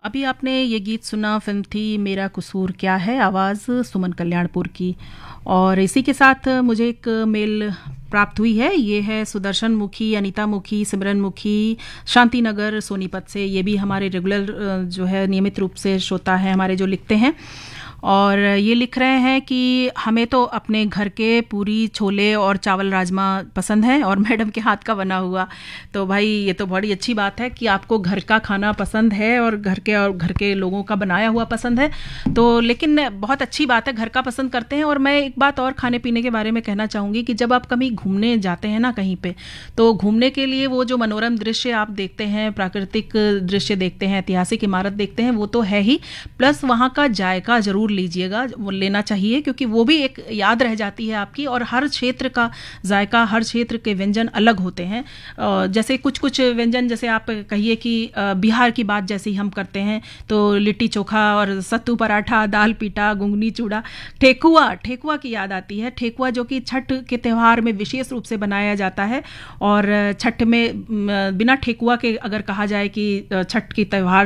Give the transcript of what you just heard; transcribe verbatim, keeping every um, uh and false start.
अभी आपने ये गीत सुना, फिल्म थी मेरा कसूर क्या है, आवाज़ सुमन कल्याणपुर की। और इसी के साथ मुझे एक मेल प्राप्त हुई है, ये है सुदर्शन मुखी, अनीता मुखी, सिमरन मुखी, शांति नगर सोनीपत से। ये भी हमारे रेगुलर जो है नियमित रूप से श्रोता है हमारे, जो लिखते हैं। और ये लिख रहे हैं कि हमें तो अपने घर के पूरी छोले और चावल राजमा पसंद है, और मैडम के हाथ का बना हुआ। तो भाई ये तो बड़ी अच्छी बात है कि आपको घर का खाना पसंद है और घर के और घर के लोगों का बनाया हुआ पसंद है। तो लेकिन बहुत अच्छी बात है, घर का पसंद करते हैं। और मैं एक बात और खाने पीने के बारे में कहना चाहूँगी कि जब आप कभी घूमने जाते हैं ना कहीं पे, तो घूमने के लिए वो जो मनोरम दृश्य आप देखते हैं, प्राकृतिक दृश्य देखते हैं, ऐतिहासिक इमारत देखते हैं, वो तो है ही, प्लस वहाँ का जायका जरूर लीजिएगा, वो लेना चाहिए, क्योंकि वो भी एक याद रह जाती है आपकी। और हर क्षेत्र का जायका, हर क्षेत्र के व्यंजन अलग होते हैं। जैसे कुछ कुछ व्यंजन, जैसे आप कहिए कि बिहार की बात जैसे ही हम करते हैं तो लिट्टी चोखा और सत्तू पराठा, दाल पीटा, गुंगनी चूड़ा, ठेकुआ ठेकुआ की याद आती है। ठेकुआ जो कि छठ के त्यौहार में विशेष रूप से बनाया जाता है। और छठ में बिना ठेकुआ के अगर कहा जाए कि छठ की त्यौहार